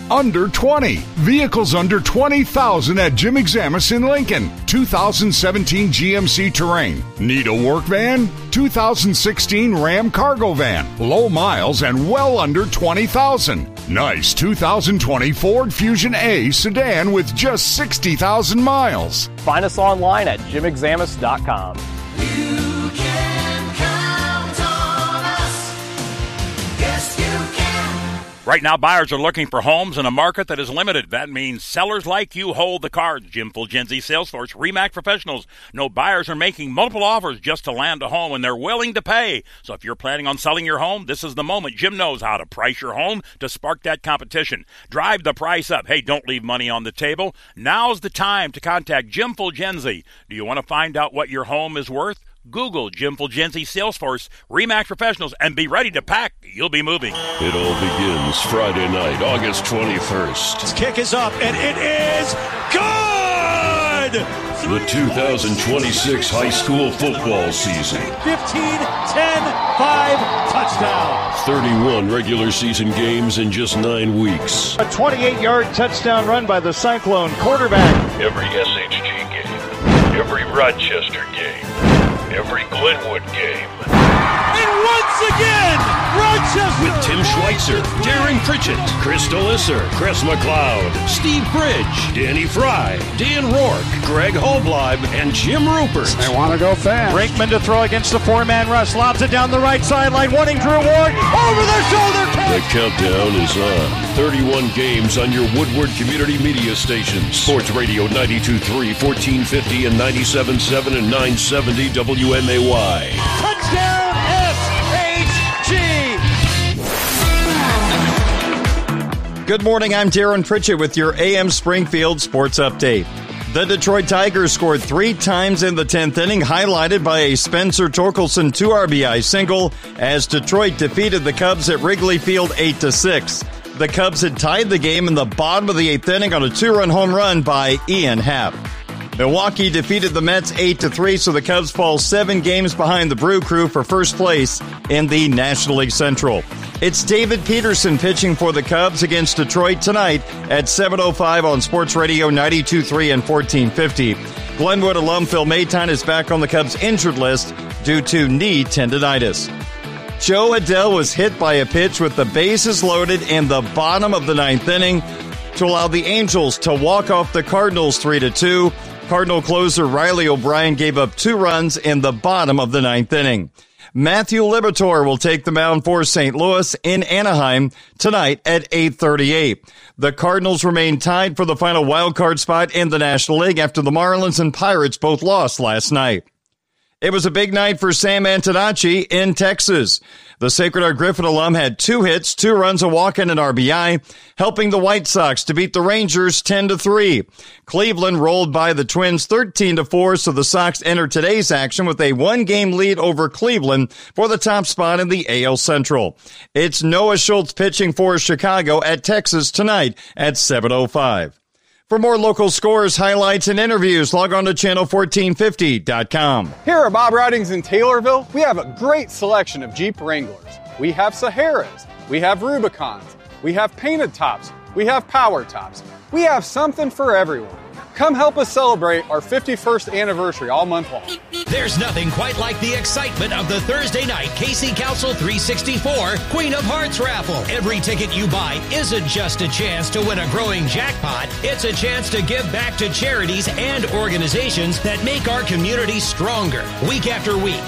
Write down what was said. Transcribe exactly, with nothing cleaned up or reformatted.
under twenty. Vehicles under twenty thousand at Jim Examus in Lincoln. two thousand seventeen G M C Terrain. Need a work van? two thousand sixteen Ram Cargo Van. Low miles and well under twenty thousand. Nice two thousand twenty Ford Fusion A sedan with just sixty thousand miles. Find us online at jim examus dot com. You can count on us. Yes, you can. Right now, buyers are looking for homes in a market that is limited. That means sellers like you hold the cards. Jim Fulgenzi, Salesforce, RE/MAX Professionals. No buyers are making multiple offers just to land a home, and they're willing to pay. So if you're planning on selling your home, this is the moment. Jim knows how to price your home to spark that competition. Drive the price up. Hey, don't leave money on the table. Now's the time to contact Jim Fulgenzi. Do you want to find out what your home is worth? Google Jim Fulgenzi, Salesforce, RE/MAX Professionals, and be ready to pack. You'll be moving. It all begins Friday night, August twenty-first. His kick is up, and it is good! The two thousand twenty-six high school football season. fifteen, ten, five, touchdown. thirty-one regular season games in just nine weeks. A twenty-eight-yard touchdown run by the Cyclone quarterback. Every S H G game, every Rochester game, every Glenwood game. And once again, Rochester! With Tim Schweitzer, Darren Pritchett, Chris Delisser, Chris McLeod, Steve Bridge, Danny Fry, Dan Rourke, Greg Holbleib, and Jim Rupert. They want to go fast. Brinkman to throw against the four-man rush. Lobs it down the right sideline, wanting Drew Ward. Over the shoulder catch! The countdown is on. thirty-one games on your Woodward Community Media stations. Sports Radio ninety-two point three, fourteen fifty, and ninety-seven point seven and nine seventy W M A Y. Touchdown S H G! Good morning, I'm Darren Pritchett with your A M Springfield Sports Update. The Detroit Tigers scored three times in the tenth inning, highlighted by a Spencer Torkelson two R B I single as Detroit defeated the Cubs at Wrigley Field eight to six. The Cubs had tied the game in the bottom of the eighth inning on a two-run home run by Ian Happ. Milwaukee defeated the Mets eight to three, so the Cubs fall seven games behind the Brew Crew for first place in the National League Central. It's David Peterson pitching for the Cubs against Detroit tonight at seven oh five on Sports Radio ninety-two point three and fourteen fifty. Glenwood alum Phil Maton is back on the Cubs injured list due to knee tendonitis. Joe Adell was hit by a pitch with the bases loaded in the bottom of the ninth inning to allow the Angels to walk off the Cardinals three to two. Cardinal closer Riley O'Brien gave up two runs in the bottom of the ninth inning. Matthew Liberatore will take the mound for Saint Louis in Anaheim tonight at eight thirty-eight. The Cardinals remain tied for the final wildcard spot in the National League after the Marlins and Pirates both lost last night. It was a big night for Sam Antonacci in Texas. The Sacred Heart Griffin alum had two hits, two runs, a walk, and an R B I, helping the White Sox to beat the Rangers ten to three. Cleveland rolled by the Twins thirteen to four, so the Sox enter today's action with a one-game lead over Cleveland for the top spot in the A L Central. It's Noah Schultz pitching for Chicago at Texas tonight at seven oh five. For more local scores, highlights, and interviews, log on to channel fourteen fifty dot com. Here at Bob Ridings in Taylorville, we have a great selection of Jeep Wranglers. We have Saharas, we have Rubicons, we have painted tops, we have power tops. We have something for everyone. Come help us celebrate our fifty-first anniversary all month long. There's nothing quite like the excitement of the Thursday night K C Council three sixty-four Queen of Hearts raffle. Every ticket you buy isn't just a chance to win a growing jackpot. It's a chance to give back to charities and organizations that make our community stronger. Week after week,